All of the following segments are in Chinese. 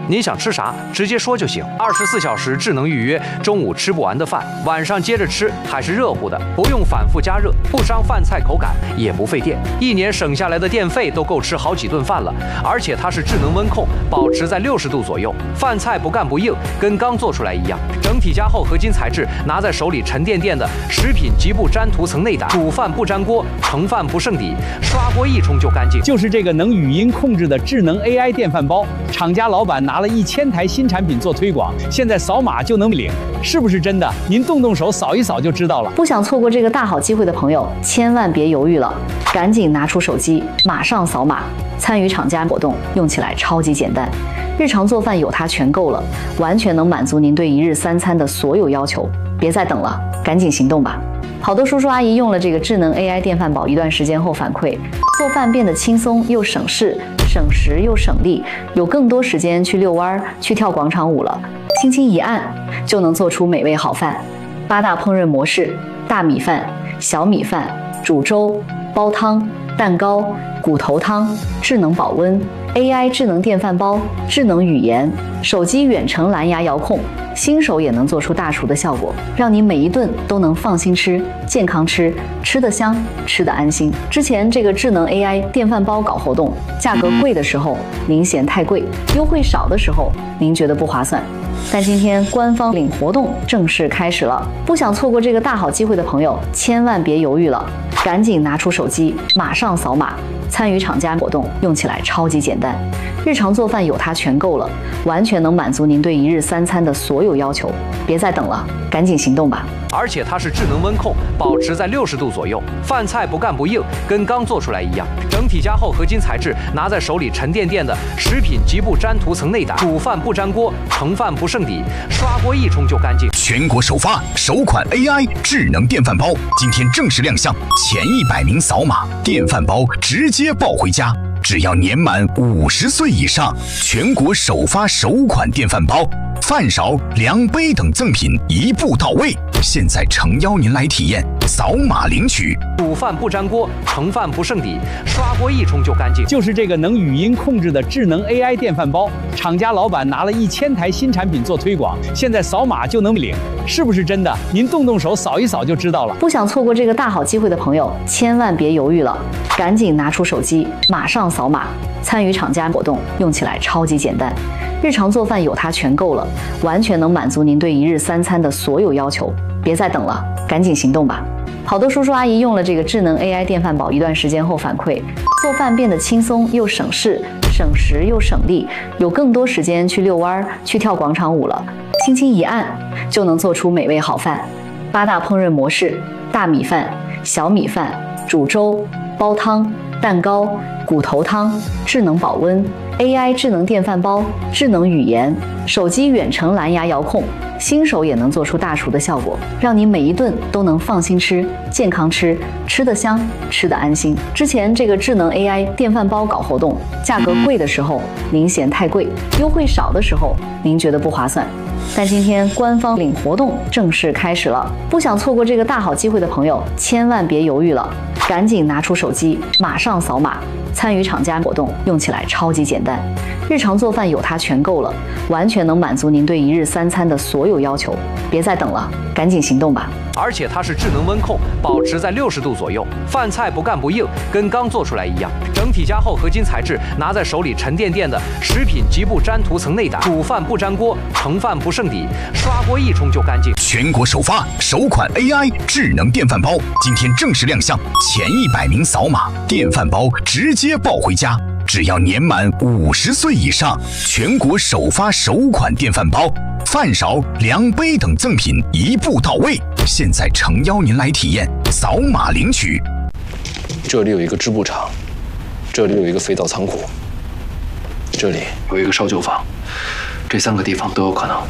您想吃啥，直接说就行，24小时智能预约。中午吃不完的饭，晚上接着吃，还是热乎的，不用反复加热，不伤饭菜口感，也不费电。1年省下来的电费都够吃好几顿饭了。而且它是智能温控，保持在60度左右，饭菜不干不硬，跟刚做出来一样。整体加厚合金材质，拿在手里沉甸甸的，食品极不粘涂层内胆，煮饭不粘锅，盛饭不剩底，刷锅一冲就干净。 就是这个能语音控制的智能 AI 电饭煲，厂家老板拿了1000台新产品做推广，现在扫码就能领，是不是真的？您动动手扫一扫就知道了。 不想错过这个大好机会的朋友，千万别犹豫了，赶紧拿出手机，马上扫码，参与厂家活动，用起来超级简单。日常做饭有它全够了，完全能满足您对1日3餐的所有要求。别再等了，赶紧行动吧！好多叔叔阿姨用了这个智能 AI 电饭煲一段时间后反馈，做饭变得轻松又省事，省时又省力，有更多时间去遛弯、去跳广场舞了。轻轻一按，就能做出美味好饭。8大烹饪模式：大米饭、小米饭、煮粥、煲汤、蛋糕、骨头汤，智能保温。AI 智能电饭煲，智能语言，手机远程蓝牙遥控，新手也能做出大厨的效果，让你每一顿都能放心吃，健康吃，吃得香，吃得安心。之前这个智能 AI 电饭煲搞活动，价格贵的时候您嫌太贵，优惠少的时候您觉得不划算。但今天官方领活动正式开始了，不想错过这个大好机会的朋友，千万别犹豫了，赶紧拿出手机，马上扫码，参与厂家活动，用起来超级简单。日常做饭有它全够了，完全能满足您对1日3餐的所有要求。别再等了，赶紧行动吧！ 而且它是智能温控，保持在60度左右，饭菜不干不硬，跟刚做出来一样。整体加厚合金材质，拿在手里沉甸甸的，食品极不粘涂层内胆，煮饭不粘锅，盛饭不剩底，刷锅一冲就干净。 全国首发首款 AI 智能电饭煲，今天正式亮相，前100名扫码，电饭煲直接抱回家。只要年满50岁以上，全国首发首款电饭煲，饭勺、量杯等赠品一步到位。现在诚邀您来体验，扫码领取。 煮饭不粘锅，盛饭不剩底，刷锅一冲就干净。 就是这个能语音控制的智能 AI 电饭煲，厂家老板拿了1000台新产品做推广，现在扫码就能领，是不是真的？您动动手扫一扫就知道了。 不想错过这个大好机会的朋友，千万别犹豫了，赶紧拿出手机，马上扫码，参与厂家活动，用起来超级简单。日常做饭有它全够了，完全能满足您对1日3餐的所有要求。别再等了，赶紧行动吧！好多叔叔阿姨用了这个智能 AI 电饭煲一段时间后反馈，做饭变得轻松又省事，省时又省力，有更多时间去遛弯、去跳广场舞了。轻轻一按，就能做出美味好饭。8大烹饪模式：大米饭、小米饭、煮粥、煲汤、蛋糕、骨头汤，智能保温。AI 智能电饭煲，智能语言，手机远程蓝牙遥控，新手也能做出大厨的效果，让你每一顿都能放心吃，健康吃，吃得香，吃得安心。之前这个智能 AI 电饭煲搞活动，价格贵的时候您嫌太贵，优惠少的时候您觉得不划算。但今天官方领活动正式开始了，不想错过这个大好机会的朋友，千万别犹豫了，赶紧拿出手机，马上扫码，参与厂家活动，用起来超级简单。日常做饭有它全够了，完全能满足您对1日3餐的所有要求。别再等了，赶紧行动吧！ 而且它是智能温控，保持在60度左右，饭菜不干不硬，跟刚做出来一样。整体加厚合金材质，拿在手里沉甸甸的，食品极不粘涂层内胆，煮饭不粘锅，盛饭不剩底，刷锅一冲就干净。 全国首发首款 AI 智能电饭煲，今天正式亮相，前100名扫码，电饭煲直接抱回家。只要年满50岁以上，全国首发首款电饭煲，饭勺、量杯等赠品一步到位。现在诚邀您来体验，扫码领取。 这里有一个织布厂，这里有一个肥皂仓库，这里有一个烧酒坊，这3个地方都有可能。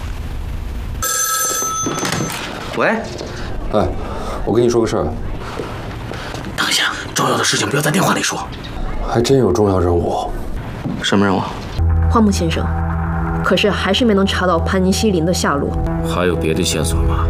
喂， 哎，我跟你说个事儿。 等一下，重要的事情不要在电话里说。 还真有重要任务。 什么任务？ 花木先生，可是还是没能查到潘尼西林的下落。 还有别的线索吗？